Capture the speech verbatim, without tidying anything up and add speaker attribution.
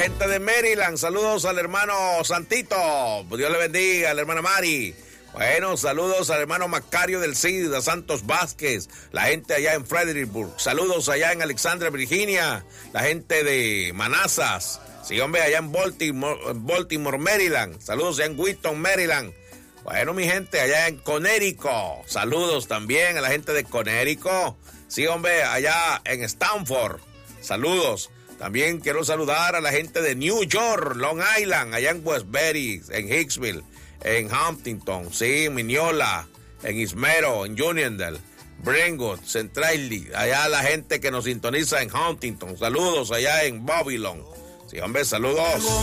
Speaker 1: gente de Maryland, saludos al hermano Santito, Dios le bendiga, a la hermana Mari. Bueno, saludos al hermano Macario del Cid, a Santos Vázquez, la gente allá en Fredericksburg, saludos allá en Alexandria, Virginia, la gente de Manassas, sí hombre, allá en Baltimore, Baltimore, Maryland, saludos allá en Wheaton, Maryland. Bueno, mi gente, allá en Connecticut, saludos también a la gente de Connecticut, sí hombre, allá en Stanford, saludos. También quiero saludar a la gente de New York, Long Island, allá en Westbury, en Hicksville, en Huntington, sí, en Mineola, en Ismero, en Uniondale, Brentwood, Centralia, allá la gente que nos sintoniza en Huntington, saludos allá en Babylon. Sí, hombre, saludos.